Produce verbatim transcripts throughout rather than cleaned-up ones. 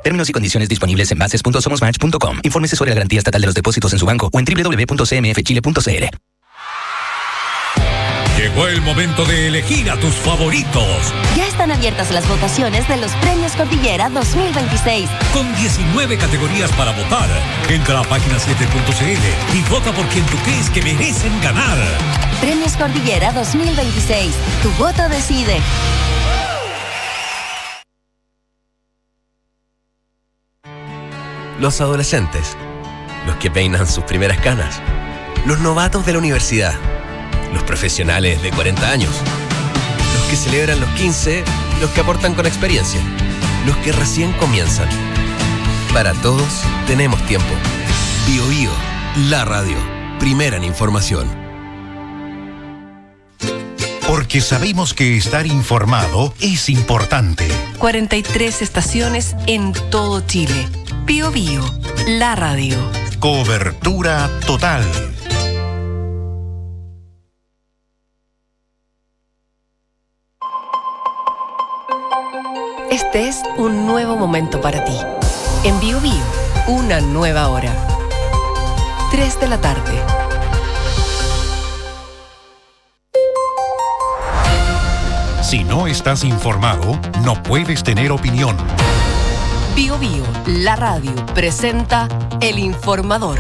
Términos y condiciones disponibles en bases punto somos match punto com. Infórmese sobre la garantía estatal de los depósitos en su banco o en doble u doble u doble u punto c m f chile punto c l. Llegó el momento de elegir a tus favoritos. Ya están abiertas las votaciones de los Premios Cordillera dos mil veintiséis. Con diecinueve categorías para votar. Entra a página siete punto c l y vota por quien tú crees que merecen ganar. Premios Cordillera dos mil veintiséis. Tu voto decide. Los adolescentes, los que peinan sus primeras canas, los novatos de la universidad, los profesionales de cuarenta años, los que celebran los quince, los que aportan con experiencia, los que recién comienzan. Para todos tenemos tiempo. Bio Bio, la radio, primera en información. Porque sabemos que estar informado es importante. cuarenta y tres estaciones en todo Chile. Bio Bio, la radio. Cobertura total. Este es un nuevo momento para ti. En Bio Bio, una nueva hora. tres de la tarde. Si no estás informado, no puedes tener opinión. Bio Bio, la radio, presenta El Informador.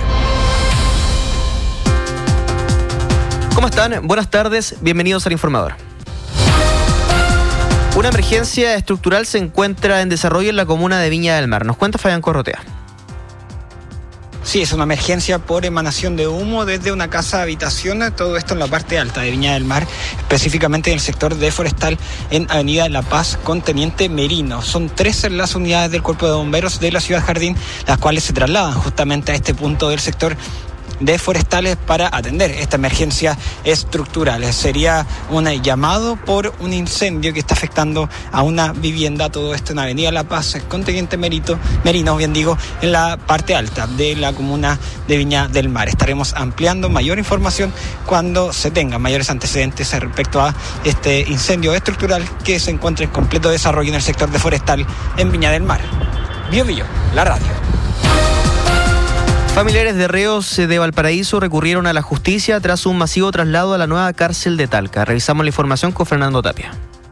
¿Cómo están? Buenas tardes, bienvenidos al Informador. Una emergencia estructural se encuentra en desarrollo en la comuna de Viña del Mar. Nos cuenta Fabián Corrotea. Sí, es una emergencia por emanación de humo desde una casa habitación, todo esto en la parte alta de Viña del Mar, específicamente en el sector de Forestal, en Avenida La Paz con Teniente Merino. Son tres las unidades del Cuerpo de Bomberos de la Ciudad Jardín, las cuales se trasladan justamente a este punto del sector de Forestales para atender esta emergencia estructural. Sería un llamado por un incendio que está afectando a una vivienda, todo esto en Avenida La Paz con Teniente Merito, Merino, bien digo, en la parte alta de la comuna de Viña del Mar. Estaremos ampliando mayor información cuando se tengan mayores antecedentes respecto a este incendio estructural que se encuentra en completo desarrollo en el sector de Forestal en Viña del Mar. Bio Bio, la radio. Familiares de reos de Valparaíso recurrieron a la justicia tras un masivo traslado a la nueva cárcel de Talca. Revisamos la información con Fernando Tapia.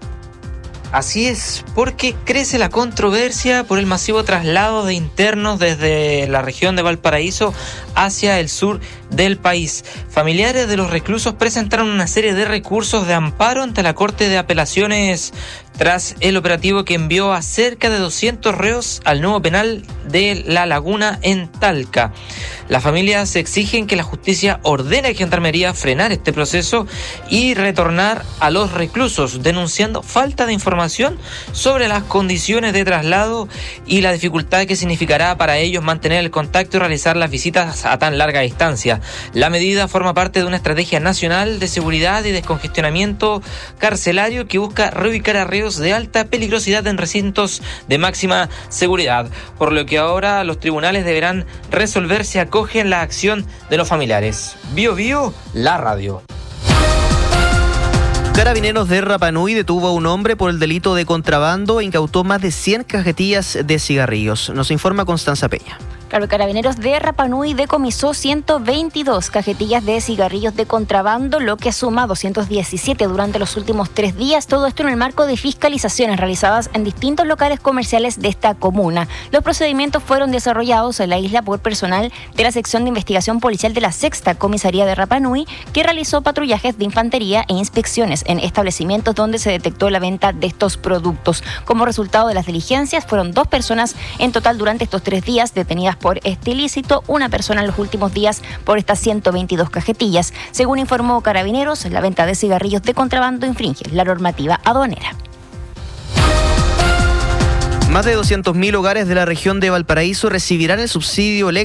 Así es, porque crece la controversia por el masivo traslado de internos desde la región de Valparaíso hacia el sur del país. Familiares de los reclusos presentaron una serie de recursos de amparo ante la Corte de Apelaciones tras el operativo que envió a cerca de doscientos reos al nuevo penal de La Laguna en Talca. Las familias exigen que la justicia ordene a Gendarmería frenar este proceso y retornar a los reclusos, denunciando falta de información sobre las condiciones de traslado y la dificultad que significará para ellos mantener el contacto y realizar las visitas a tan larga distancia. La medida forma parte de una estrategia nacional de seguridad y descongestionamiento carcelario que busca reubicar a reos de alta peligrosidad en recintos de máxima seguridad, por lo que ahora los tribunales deberán resolver si acogen la acción de los familiares. Bio Bio, la radio. Carabineros de Rapa Nui detuvo a un hombre por el delito de contrabando e incautó más de cien cajetillas de cigarrillos. Nos informa Constanza Peña. Claro, Carabineros de Rapa Nui decomisó ciento veintidós cajetillas de cigarrillos de contrabando, lo que suma doscientos diecisiete durante los últimos tres días. Todo esto en el marco de fiscalizaciones realizadas en distintos locales comerciales de esta comuna. Los procedimientos fueron desarrollados en la isla por personal de la sección de investigación policial de la Sexta Comisaría de Rapa Nui, que realizó patrullajes de infantería e inspecciones en establecimientos donde se detectó la venta de estos productos. Como resultado de las diligencias, fueron dos personas en total durante estos tres días detenidas por este ilícito, una persona en los últimos días por estas ciento veintidós cajetillas. Según informó Carabineros, la venta de cigarrillos de contrabando infringe la normativa aduanera. Más de doscientos mil hogares de la región de Valparaíso recibirán el subsidio eléctrico